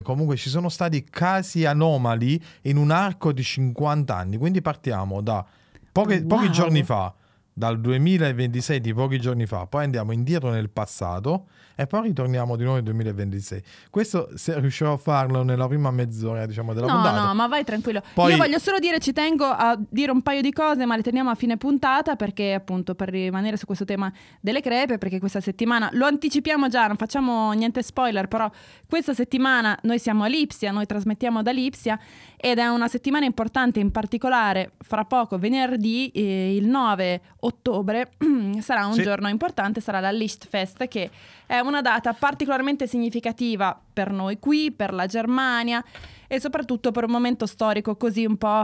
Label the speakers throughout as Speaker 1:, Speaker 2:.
Speaker 1: Comunque ci sono stati casi anomali in un arco di 50 anni, quindi partiamo da pochi giorni fa, dal 2026 di pochi giorni fa, poi andiamo indietro nel passato e poi ritorniamo di nuovo nel 2026. Questo se riuscirò a farlo nella prima mezz'ora, diciamo, della puntata.
Speaker 2: No, ma vai tranquillo.
Speaker 1: Poi...
Speaker 2: Io voglio solo dire, ci tengo a dire un paio di cose, ma le teniamo a fine puntata, perché appunto per rimanere su questo tema delle crepe, perché questa settimana, lo anticipiamo già, non facciamo niente spoiler, però questa settimana noi siamo a Lipsia, noi trasmettiamo da Lipsia ed è una settimana importante, in particolare fra poco, venerdì, il 9 ottobre, sarà un giorno importante, sarà la Lichtfest, che è una data particolarmente significativa per noi qui, per la Germania e soprattutto per un momento storico così un po'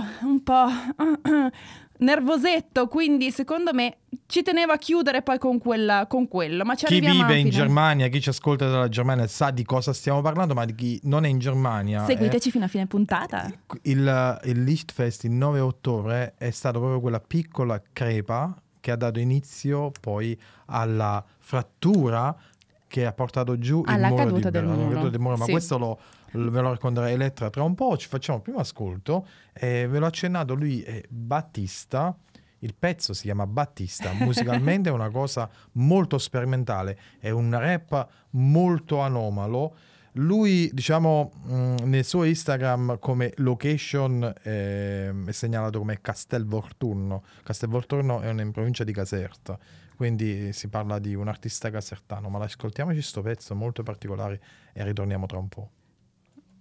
Speaker 2: nervosetto, quindi secondo me ci tenevo a chiudere poi con quello, ma ci
Speaker 1: chi
Speaker 2: arriviamo
Speaker 1: vive
Speaker 2: alla
Speaker 1: in
Speaker 2: fine.
Speaker 1: Germania, chi ci ascolta dalla Germania sa di cosa stiamo parlando, ma di chi non è in Germania
Speaker 2: seguiteci fino a fine puntata.
Speaker 1: Il Lichtfest il 9 ottobre è stato proprio quella piccola crepa che ha dato inizio poi alla frattura che ha portato giù
Speaker 2: alla
Speaker 1: il muro
Speaker 2: caduta del muro.
Speaker 1: ma
Speaker 2: sì.
Speaker 1: questo ve lo racconterà Elettra tra un po'. Ci facciamo il primo ascolto e ve l'ho accennato, lui è Battista, il pezzo si chiama Battista, musicalmente è una cosa molto sperimentale, è un rap molto anomalo. Lui, diciamo, nel suo Instagram come location è segnalato come Castelvolturno. Castelvolturno è in provincia di Caserta, quindi si parla di un artista casertano. Ma ascoltiamoci sto pezzo molto particolare e ritorniamo tra un po'.